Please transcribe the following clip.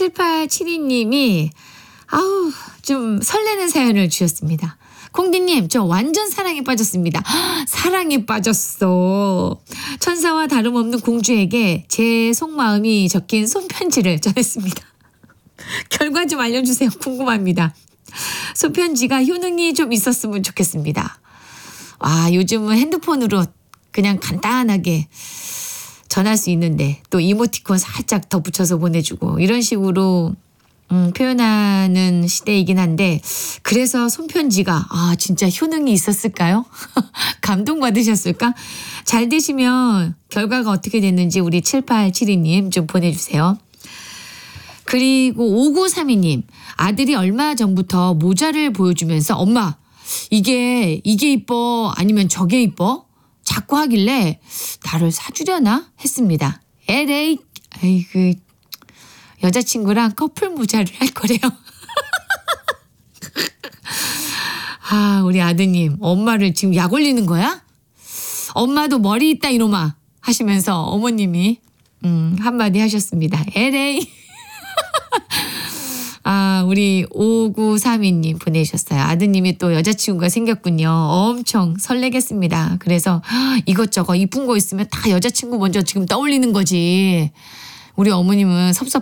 7872님이 아우 좀 설레는 사연을 주셨습니다. 콩디님 저 완전 사랑에 빠졌습니다. 사랑에 빠졌어. 천사와 다름없는 공주에게 제 속마음이 적힌 손편지를 전했습니다. 결과 좀 알려주세요. 궁금합니다. 손편지가 효능이 좀 있었으면 좋겠습니다. 아 요즘은 핸드폰으로 그냥 간단하게 전할 수 있는데 또 이모티콘 살짝 덧붙여서 보내주고 이런 식으로 표현하는 시대이긴 한데 그래서 손편지가 진짜 효능이 있었을까요? 감동받으셨을까? 잘 되시면 결과가 어떻게 됐는지 우리 7872님 좀 보내주세요. 그리고 5932님 아들이 얼마 전부터 모자를 보여주면서 엄마 이게 이뻐 아니면 저게 이뻐? 자꾸 하길래 나를 사주려나 했습니다. 에레이 아이고 여자친구랑 커플 모자를 할 거래요. 아 우리 아드님 엄마를 지금 약 올리는 거야? 엄마도 머리 있다 이놈아 하시면서 어머님이 한마디 하셨습니다. 에레이 아 우리 5932님 보내주셨어요. 아드님이 또 여자친구가 생겼군요. 엄청 설레겠습니다. 그래서 이것저것 이쁜 거 있으면 다 여자친구 먼저 지금 떠올리는 거지. 우리 어머님은 섭섭